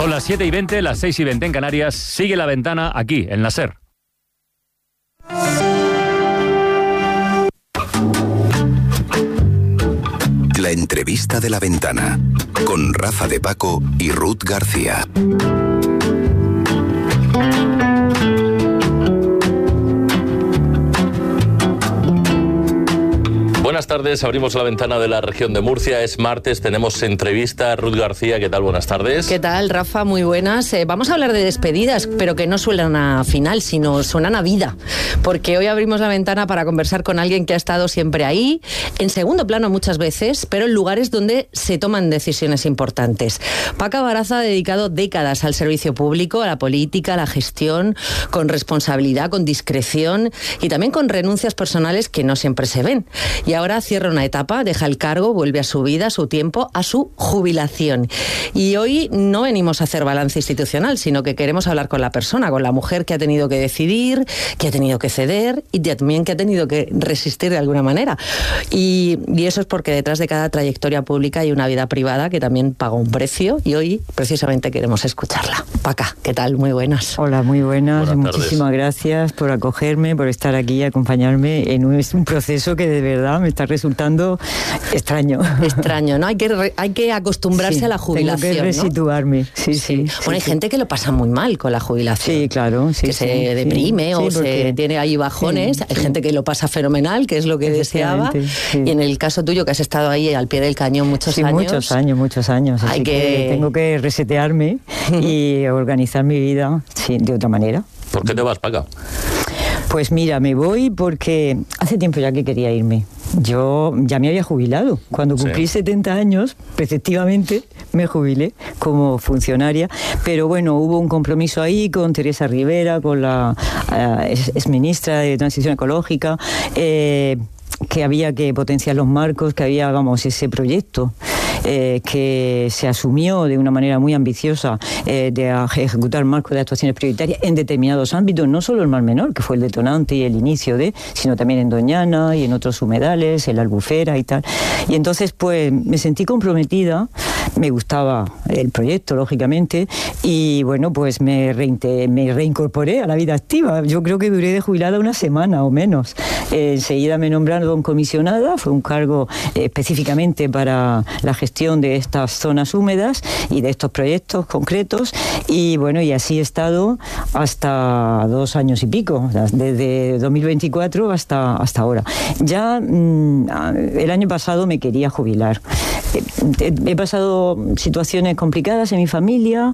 Son las 7:20, las 6:20 en Canarias. Sigue La Ventana aquí, en la SER. La entrevista de La Ventana, con Rafa de Paco y Ruth García. Buenas tardes, abrimos la ventana de la región de Murcia, es martes, tenemos entrevista. Ruth García, ¿qué tal? Buenas tardes. ¿Qué tal, Rafa? Muy buenas. Vamos a hablar de despedidas, pero que no suenan a final, sino suenan a vida, porque hoy abrimos la ventana para conversar con alguien que ha estado siempre ahí, en segundo plano muchas veces, pero en lugares donde se toman decisiones importantes. Paca Baraza ha dedicado décadas al servicio público, a la política, a la gestión, con responsabilidad, con discreción y también con renuncias personales que no siempre se ven. Y ahora cierra una etapa, deja el cargo, vuelve a su vida, a su tiempo, a su jubilación. Y hoy no venimos a hacer balance institucional, sino que queremos hablar con la persona, con la mujer que ha tenido que decidir, que ha tenido que ceder y también que ha tenido que resistir de alguna manera. Y eso es porque detrás de cada trayectoria pública hay una vida privada que también paga un precio, y hoy precisamente queremos escucharla. Paca, ¿qué tal? Muy buenas. Hola, muy buenas. Buenas Muchísimas gracias por acogerme, por estar aquí y acompañarme en un proceso que de verdad me está resultando extraño. Extraño, ¿no? Hay que acostumbrarse a la jubilación, tengo que resituarme, ¿no? Sí. Bueno, hay gente que lo pasa muy mal con la jubilación. Sí, claro. Que se deprime o se tiene ahí bajones. Hay gente que lo pasa fenomenal, que es lo que deseaba. Sí. Y en el caso tuyo, que has estado ahí al pie del cañón muchos años. Muchos años. Así que tengo que resetearme y organizar mi vida de otra manera. ¿Por qué te vas, Paca? Pues mira, me voy porque hace tiempo ya que quería irme. Yo ya me había jubilado. Cuando cumplí 70 años, preceptivamente me jubilé como funcionaria. Pero bueno, hubo un compromiso ahí con Teresa Rivera, con la exministra de Transición Ecológica, que había que potenciar los marcos, que había, ese proyecto que se asumió de una manera muy ambiciosa de ejecutar marcos de actuaciones prioritarias en determinados ámbitos, no solo el Mar Menor, que fue el detonante y el inicio sino también en Doñana y en otros humedales, en la Albufera y tal. Y entonces, pues, me sentí comprometida, me gustaba el proyecto, lógicamente, y bueno, pues me reincorporé a la vida activa. Yo creo que duré de jubilada una semana o menos. Enseguida me nombraron comisionada, fue un cargo específicamente para la gestión de estas zonas húmedas y de estos proyectos concretos, y bueno, y así he estado hasta 2 años y pico, desde 2024 hasta ahora. Ya el año pasado me quería jubilar. He pasado situaciones complicadas en mi familia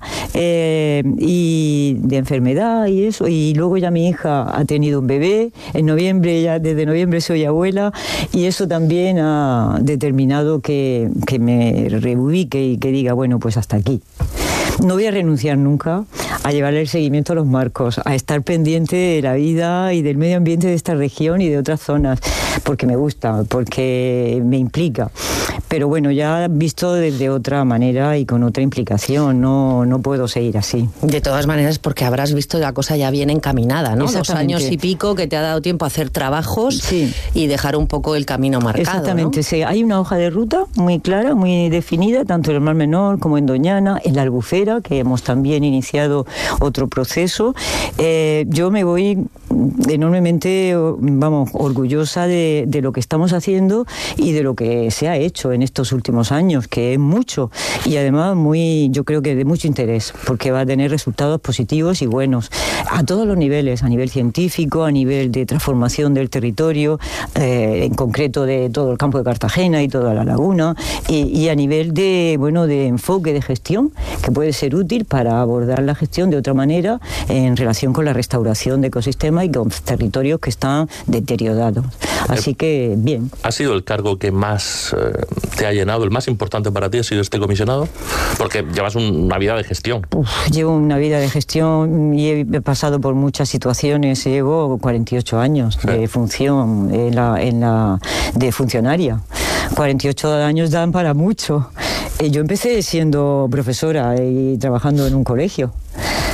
y de enfermedad y eso, y luego ya mi hija ha tenido un bebé en noviembre, ya desde noviembre soy abuela, y eso también ha determinado que me reubique y que diga, bueno, pues hasta aquí. No voy a renunciar nunca a llevarle el seguimiento a los marcos, a estar pendiente de la vida y del medio ambiente de esta región y de otras zonas, porque me gusta, porque me implica. Pero bueno, ya visto desde otra manera y con otra implicación, no puedo seguir así. De todas maneras, porque habrás visto la cosa ya bien encaminada, ¿no? 2 años y pico que te ha dado tiempo a hacer trabajos y dejar un poco el camino marcado. Exactamente, ¿no? Sí. Hay una hoja de ruta muy clara, muy definida, tanto en el Mar Menor como en Doñana, en la Albufera, que hemos también iniciado otro proceso. Yo me voy enormemente, orgullosa de lo que estamos haciendo y de lo que se ha hecho en estos últimos años, que es mucho, y además yo creo que de mucho interés, porque va a tener resultados positivos y buenos a todos los niveles, a nivel científico, a nivel de transformación del territorio, en concreto de todo el campo de Cartagena y toda la laguna, y a nivel de enfoque de gestión, que puede ser útil para abordar la gestión de otra manera en relación con la restauración de ecosistemas y con territorios que están deteriorados. Así que, bien. ¿Ha sido el cargo que más te ha llenado, el más importante para ti ha sido este comisionado? Porque llevas una vida de gestión. Llevo una vida de gestión y he pasado por muchas situaciones. Llevo 48 años de función de funcionaria. 48 años dan para mucho. Yo empecé siendo profesora y trabajando en un colegio.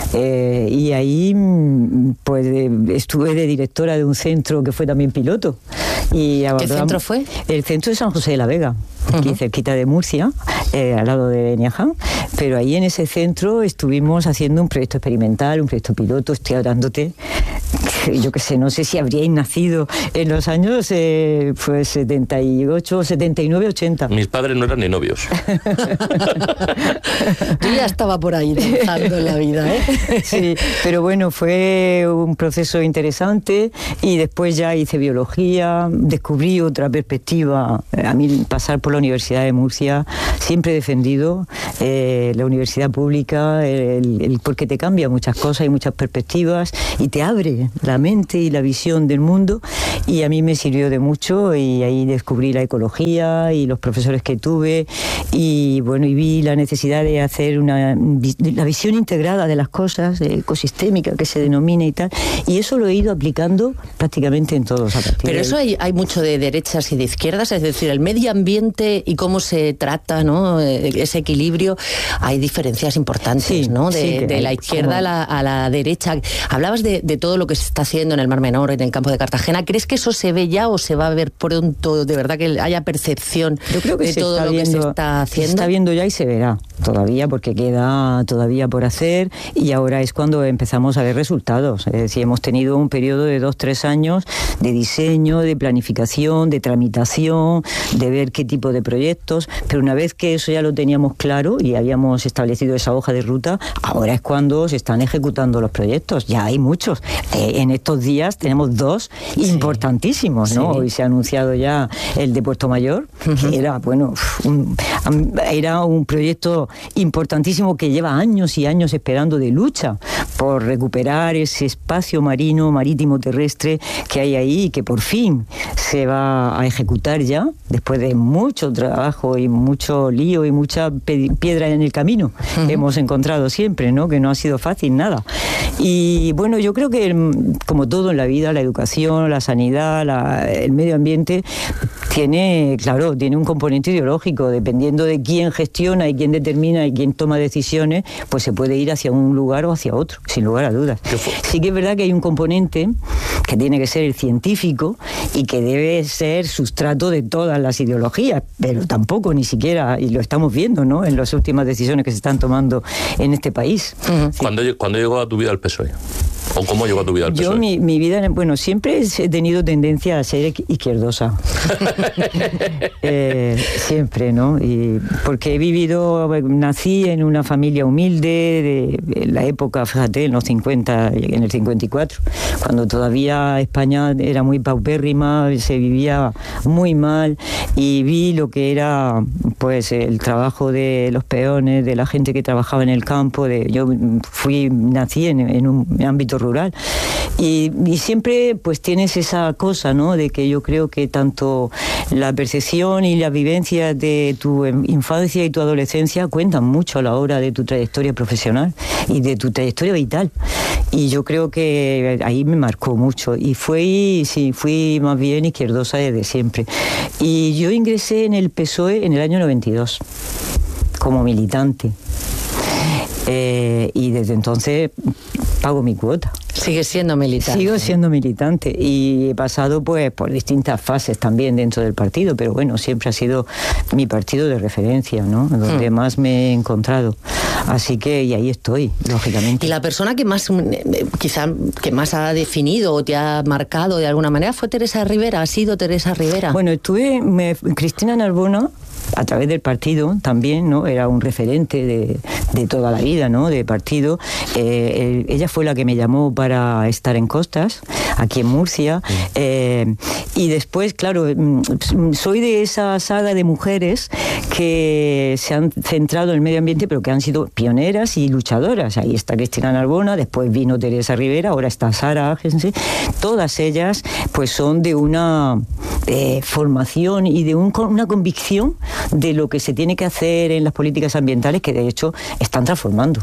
Y ahí pues estuve de directora de un centro que fue también piloto. ¿Qué centro fue? El centro de San José de la Vega, aquí cerquita de Murcia, al lado de Beniaján. Pero ahí en ese centro estuvimos haciendo un proyecto experimental, un proyecto piloto. Estoy hablándote, yo qué sé, no sé si habríais nacido en los años pues 78, 79, 80. Mis padres no eran ni novios. Yo ya estaba por ahí danzando en la vida, ¿eh? Sí, pero bueno, fue un proceso interesante y después ya hice biología, descubrí otra perspectiva. A mí pasar por la Universidad de Murcia, siempre he defendido la universidad pública, porque te cambia muchas cosas y muchas perspectivas y te abre la mente y la visión del mundo, y a mí me sirvió de mucho, y ahí descubrí la ecología y los profesores que tuve, y bueno, y vi la necesidad de hacer la visión integrada de las cosas, ecosistémica que se denomina y tal, y eso lo he ido aplicando prácticamente en todos. Pero eso hay mucho de derechas y de izquierdas, es decir, el medio ambiente y cómo se trata, ¿no? Ese equilibrio, hay diferencias importantes, sí, ¿no? Sí, de la izquierda a la derecha. Hablabas de todo lo que se está haciendo en el Mar Menor, en el campo de Cartagena. ¿Crees que eso se ve ya o se va a ver pronto, de verdad, que haya percepción de todo lo que se está haciendo? Se está viendo ya y se verá todavía, porque queda todavía por hacer, y ahora es cuando empezamos a ver resultados. Es decir, hemos tenido un periodo de 2-3 años de diseño, de planificación, de tramitación, de ver qué tipo de proyectos, pero una vez que eso ya lo teníamos claro y habíamos establecido esa hoja de ruta, ahora es cuando se están ejecutando los proyectos. Ya hay muchos. En estos días tenemos 2 importantísimos, ¿no? Sí. Hoy se ha anunciado ya el de Puerto Mayor, que era, bueno, era un proyecto importantísimo que lleva años y años esperando, de lucha por recuperar ese espacio marítimo terrestre que hay ahí, y que por fin se va a ejecutar ya, después de mucho trabajo y mucho lío y mucha piedra en el camino. Hemos encontrado siempre, ¿no? Que no ha sido fácil nada. Y bueno, yo creo que como todo en la vida, la educación, la sanidad, el medio ambiente tiene un componente ideológico. Dependiendo de quién gestiona y quién determina y quién toma decisiones, pues se puede ir hacia un lugar o hacia otro, sin lugar a dudas. Sí que es verdad que hay un componente que tiene que ser el científico y que debe ser sustrato de todas las ideologías, pero tampoco, ni siquiera, y lo estamos viendo, ¿no?, en las últimas decisiones que se están tomando en este país. Sí. ¿Cuándo llegó a tu vida el PSOE? ¿O cómo llegó a tu vida el PSOE? Yo, mi vida, bueno, siempre he tenido tendencia a ser izquierdosa. Siempre, ¿no? Y porque nací en una familia humilde, de la época, fíjate, en los 50, en el 54, cuando todavía España era muy paupérrima, se vivía muy mal, y vi lo que era, pues, el trabajo de los peones, de la gente que trabajaba en el campo. Yo nací en un ámbito rural, y siempre pues tienes esa cosa, ¿no?, de que yo creo que tanto la percepción y la vivencia de tu infancia y tu adolescencia cuentan mucho a la hora de tu trayectoria profesional y de tu trayectoria vital, y yo creo que ahí me marcó mucho, y fui más bien izquierdosa desde siempre. Y yo ingresé en el PSOE en el año 92 como militante, y desde entonces pago mi cuota. ¿Sigues siendo militante? Sigo siendo militante, y he pasado pues por distintas fases también dentro del partido, pero bueno, siempre ha sido mi partido de referencia, ¿no?, donde más me he encontrado. Así que, y ahí estoy, lógicamente. ¿Y la persona que más, quizá, que más ha definido o te ha marcado de alguna manera fue Teresa Rivera? ¿Ha sido Teresa Rivera? Bueno, Cristina Narbona, a través del partido también, ¿no?, era un referente de toda la vida, ¿no?, de partido. Ella fue la que me llamó para estar en Costas, aquí en Murcia, y después, claro, soy de esa saga de mujeres que se han centrado en el medio ambiente, pero que han sido pioneras y luchadoras. Ahí está Cristina Narbona, después vino Teresa Rivera, ahora está Sara Agense. Todas ellas pues son de una formación y de una convicción de lo que se tiene que hacer en las políticas ambientales, que de hecho están transformando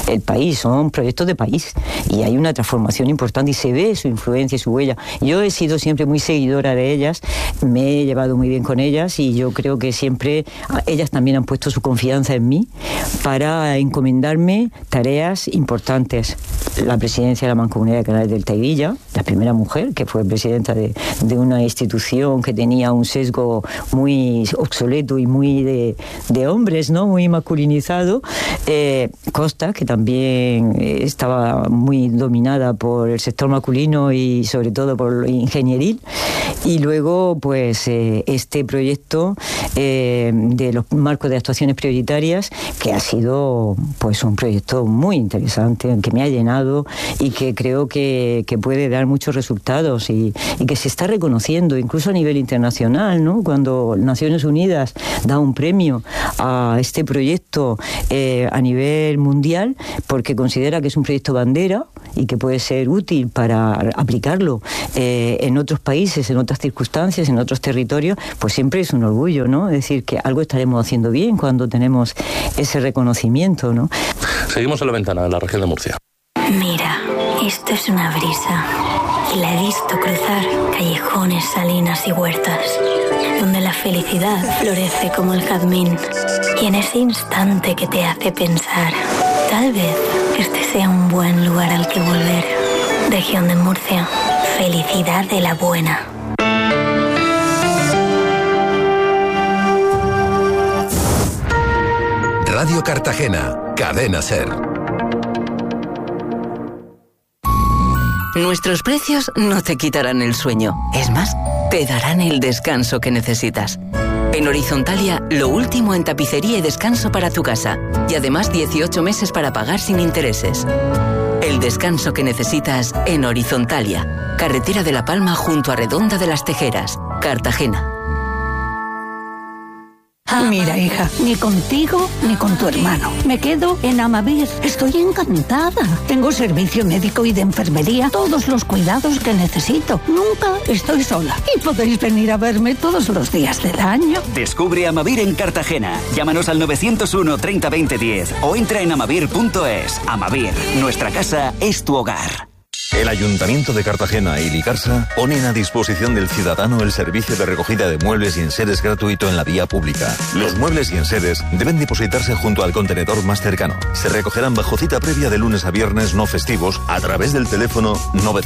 el país, son proyectos de país y hay una transformación importante y se ve su influencia y su huella. Yo he sido siempre muy seguidora de ellas, me he llevado muy bien con ellas y yo creo que siempre ellas también han puesto su confianza en mí para encomendarme tareas importantes. La presidencia de la Mancomunidad de Canales del Taivilla, la primera mujer que fue presidenta de una institución que tenía un sesgo muy obsoleto y muy de hombres, ¿no? Muy masculinizado. Costa, que también estaba muy dominada por el sector masculino y sobre todo por lo ingenieril. Y luego, pues, este proyecto de los marcos de actuaciones prioritarias, que ha sido, pues, un proyecto muy interesante, que me ha llenado y que creo que puede dar muchos resultados y que se está reconociendo, incluso a nivel internacional, ¿no? Cuando Naciones Unidas da un premio a este proyecto a nivel mundial, porque considera que es un proyecto bandera y que puede ser útil para aplicarlo en otros países, en otras circunstancias, en otros territorios, pues siempre es un orgullo, ¿no? Es decir, que algo estaremos haciendo bien cuando tenemos ese reconocimiento, ¿no? Seguimos en La Ventana, de la región de Murcia. Mira, esto es una brisa y la he visto cruzar callejones, salinas y huertas, donde la felicidad florece como el jazmín. Y en ese instante que te hace pensar, tal vez este sea un buen lugar al que volver. Región de Murcia, felicidad de la buena. Radio Cartagena, Cadena SER. Nuestros precios no te quitarán el sueño. Es más, te darán el descanso que necesitas. En Horizontalia, lo último en tapicería y descanso para tu casa. Y además 18 meses para pagar sin intereses. El descanso que necesitas en Horizontalia. Carretera de La Palma junto a Redonda de las Tejeras, Cartagena. Mira, hija, ni contigo ni con tu hermano. Me quedo en Amavir. Estoy encantada. Tengo servicio médico y de enfermería, todos los cuidados que necesito. Nunca estoy sola. Y podéis venir a verme todos los días del año. Descubre Amavir en Cartagena. Llámanos al 901 30 20 10 o entra en amavir.es. Amavir, nuestra casa es tu hogar. El Ayuntamiento de Cartagena y Licarsa ponen a disposición del ciudadano el servicio de recogida de muebles y enseres gratuito en la vía pública. Los muebles y enseres deben depositarse junto al contenedor más cercano. Se recogerán bajo cita previa de lunes a viernes no festivos a través del teléfono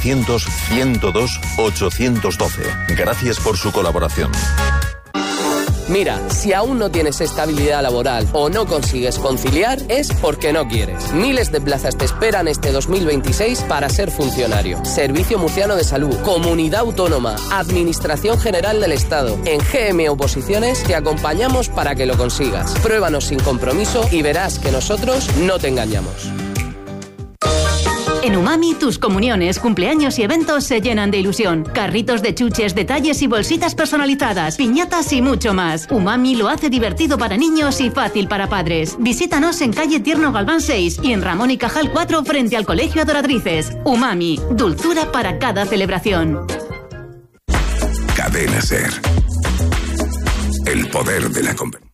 900-102-812. Gracias por su colaboración. Mira, si aún no tienes estabilidad laboral o no consigues conciliar, es porque no quieres. Miles de plazas te esperan este 2026 para ser funcionario. Servicio Murciano de Salud, Comunidad Autónoma, Administración General del Estado. En GM Oposiciones te acompañamos para que lo consigas. Pruébanos sin compromiso y verás que nosotros no te engañamos. En Umami, tus comuniones, cumpleaños y eventos se llenan de ilusión. Carritos de chuches, detalles y bolsitas personalizadas, piñatas y mucho más. Umami lo hace divertido para niños y fácil para padres. Visítanos en calle Tierno Galván 6 y en Ramón y Cajal 4 frente al Colegio Adoratrices. Umami, dulzura para cada celebración. Cadena SER. El poder de la conversación.